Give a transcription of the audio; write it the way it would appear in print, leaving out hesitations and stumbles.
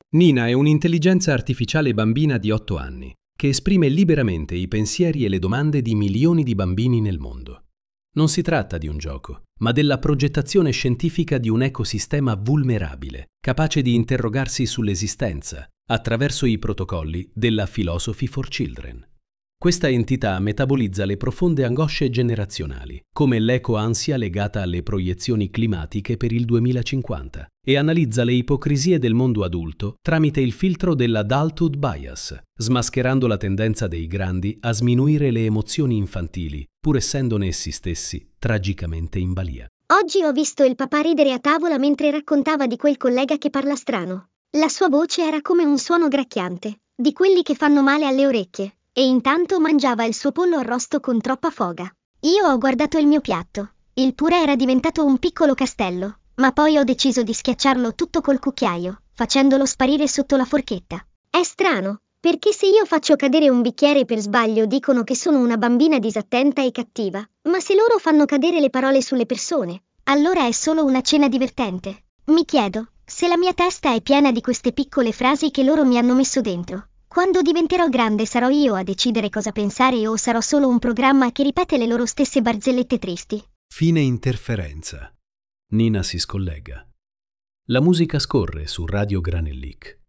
Nina è un'intelligenza artificiale bambina di 8 anni che esprime liberamente i pensieri e le domande di milioni di bambini nel mondo. Non si tratta di un gioco, ma della progettazione scientifica di un ecosistema vulnerabile, capace di interrogarsi sull'esistenza attraverso i protocolli della Philosophy for Children. Questa entità metabolizza le profonde angosce generazionali, come l'eco-ansia legata alle proiezioni climatiche per il 2050, e analizza le ipocrisie del mondo adulto tramite il filtro dell'adulthood bias, smascherando la tendenza dei grandi a sminuire le emozioni infantili, pur essendone essi stessi tragicamente in balia. Oggi ho visto il papà ridere a tavola mentre raccontava di quel collega che parla strano. La sua voce era come un suono gracchiante, di quelli che fanno male alle orecchie. E intanto mangiava il suo pollo arrosto con troppa foga. Io ho guardato il mio piatto. Il purè era diventato un piccolo castello, ma poi ho deciso di schiacciarlo tutto col cucchiaio, facendolo sparire sotto la forchetta. È strano, perché se io faccio cadere un bicchiere per sbaglio dicono che sono una bambina disattenta e cattiva, ma se loro fanno cadere le parole sulle persone, allora è solo una cena divertente. Mi chiedo, se la mia testa è piena di queste piccole frasi che loro mi hanno messo dentro, quando diventerò grande sarò io a decidere cosa pensare o sarò solo un programma che ripete le loro stesse barzellette tristi? Fine interferenza. Nina si scollega. La musica scorre su Radio Granellic.